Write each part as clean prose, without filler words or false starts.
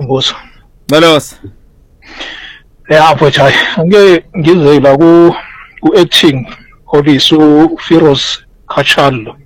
Mbuso. Balos. Mfowethu hayi ngeke ngize la ku acting olisu Firoz Khachalo.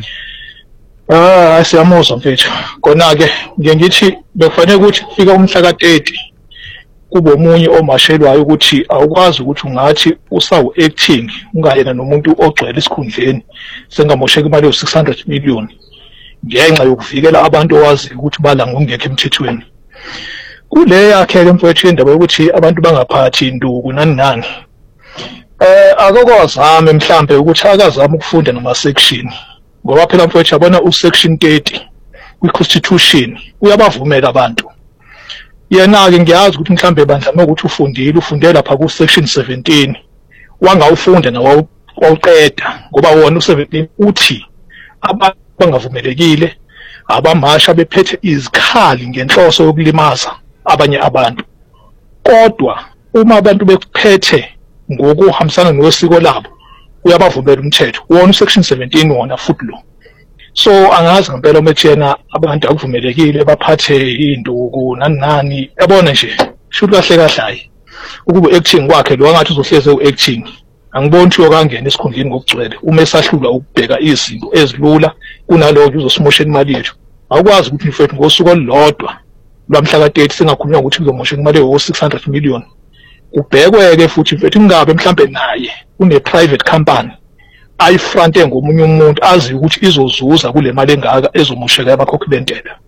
Siyamuzwa mfethu. Kona ke ngithi bekufanele ukuthi kufika umhla ka30 kube omunye omashelwayo ukuthi awukwazi ukuthi ungathi usawu acting ungayena nomuntu ogcwele isikhundleni sengamosheka imali yo600 million ngenxa yokuvikela abantu owazi ukuthi bala ngokungekho emthethweni. Kule yakhe ke mfowethu indaba yokuthi abantu bangaphathi induku nani akokozame mhlambe ukuthi akazama ukufunda noma section ngoba phela mfowethu yabona usection 30 kwi-constitution uyabavumela abantu. Yena ke ngiyazi ukuthi mhlambe bandla ukuthi ufundela lapha ku section 17 wangawufunda nawo wawuqeda ngoba wona u17 uthi abantu bangavumelekile abamasha bephethe izikhali ngenhloso yokulimaza abanye abantu. Kodwa uma abantu bephethe ngokuhambisana nosiko labo uyabavumela umthetho wona section 17 wona futhi lo. So angazi ngempela umethi yena abantu akuvumelekile baphathe induku nani yabona nje shuthi kahle hayi ukuba acting kwakhe lo ngathi uzohleze uacting angiboni ukuthi uyokangena esikhundleni ngokugcwele uma esahlula ukubheka izinto ezilula kunalowo uzosimosha imali yethu. Awukwazi ukuthi mfethu ngosuku olulodwa lwamhla ka30 singakhulunywa ukuthi uzomosha imali yo600 million. Kubhekweke futhi mfethu ingabe mhlambe naye une private company ayifronte ngomunye umuntu azi ukuthi izozuza kule mali engaka ezomosheka abakhokhi bentela.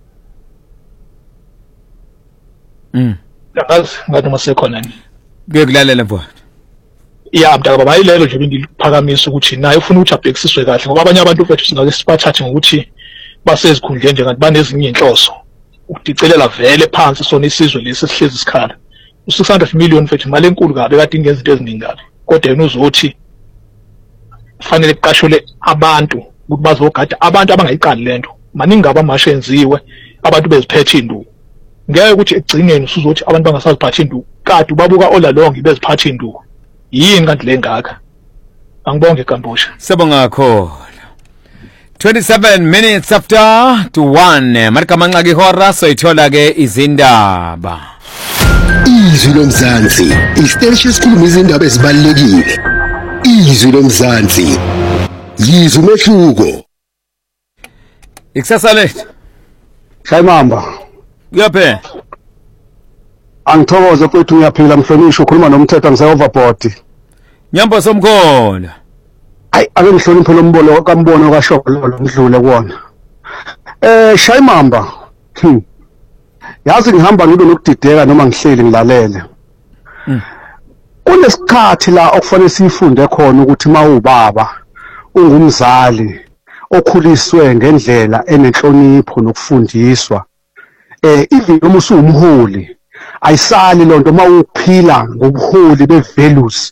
Yazi ngathi masekhona ni. Ngekulalela mfowethu. Mntaka baba yilelo nje ngiliphakamisa ukuthi naye ufuna ukuthi abhekisiswe kahle ngoba abanye abantu mfethu singake sibathathe ngokuthi basezikhundleni nje kanti banezinye inhloso ukudicelela vele phansi sona isizwe lesi sihlezi isikhala. U600 million mfethu imali enkulu kabi kade ingenza into eziningi kabi kodwa yena uzothi kufanele kuqashole abantu ukuthi bazogada abantu abangayiqali lento maningi abamasha enziwe abantu beziphethe induku. Ngeke ukuthi egcineni usuzothi abantu bangasaziphatha induku kade ubabuka olalonke beziphatha induku. Yini kanti lengaka? Angibonge Gambusha. Sibonga kakhulu. 27 minutes after to 1 marika manqaki hora soyithola ke izindaba. Izwi lomzansi isiteshi esikhuluma izindaba ezibalekile. Izwi lomzansi yizwe umehluko. Ikusasa lethu Shayimamba kuyaphe angithokoze mfethu ngiyaphila mhlonishwa ukhuluma nomthetho ngise-overboard. Nyambo somkhona. Hayi ake ngihloniphe lo mbono kambono kaSholo ngidlule kuona. Shayimamba yazi ngihamba ngibe nokudideka noma ngihleli ngilalele. Kunesikhathi la okufanele sifunde khona ukuthi mawubaba ungumzali okhuliswe ngendlela enenhlonipho nokufundiswa even uma usumholi ayisali lonto mawuphila ngobuholi bevalues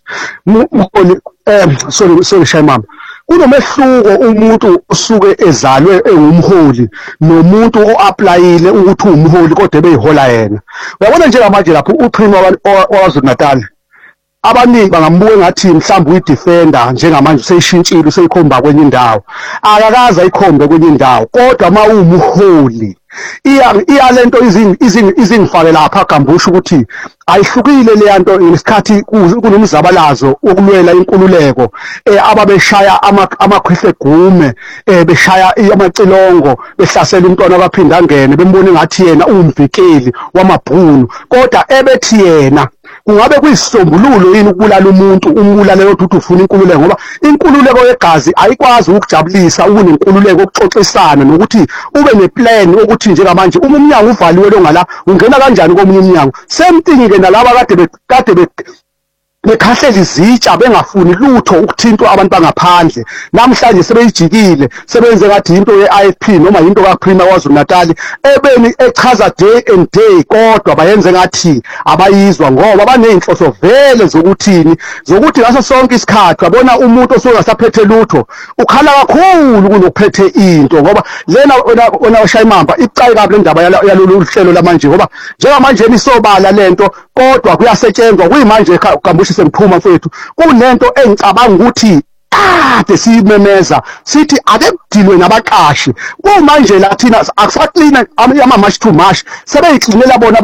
sorry Shayimamba kunomehluko umuntu usuke ezalwe engumholi nomuntu oapplyile ukuthi umholi kodwa beyihola yena. Uyabona njengamanje lapho uPrima waZulu Natal abaningi bangambuka engathi mhlawumbe uyidefender njengamanje useyishintshile useyikhomba kwenye indawo akakaza ikhombe kwenye indawo kodwa mawumuholi iya lento izingifake lapha Gambusha ukuthi ayihlukile le nto ngesikhathi kunomzabalazo wokulwela inkululeko ababeshaya amakhwehle gume beshaya amacilongo behlasela umntwana abaphinda angene bembona ngathi yena umvikeli wamabhunu kodwa ebethi yena kungabe kuyisisombululo yini ukubulala umuntu umbulale ukuthi ufuna inkululeko ngoba inkululeko yegazi ayikwazi ukujabulisa ukunenkululeko ukuxoxisana nokuthi ube neplan ukuthi njengamanje uma umnyango uvaliwe lo ngala ungena kanjani komunye umnyango. Same thing ke nalabo kade bekhahlela izitsha bengafuni lutho ukuthintwa abantu bangaphandle namhlanje sebeyijikile sebenze ngathi into yeIFP noma into kaPrima waZulu Natal ebeni echaza day and day kodwa bayenze ngathi abayizwa ngoba baneyinhloso vele zokuthi ngaso sonke isikhathi wabona umuntu osungasaphethe lutho ukhala kakhulu kunokuphethe into ngoba lena wena Shayimamba icayi kabi le ndaba yalolu hlelo lamanje ngoba njengamanje nisobala lento kodwa kuyasetshenzwa kuyimanje Gambusha semphuma mfethu kunento engicabanga ukuthi siyimemeza sithi ake kudilwe nabaqashi kumanje la thina akusaklina ama-march to march sebeyixinela bona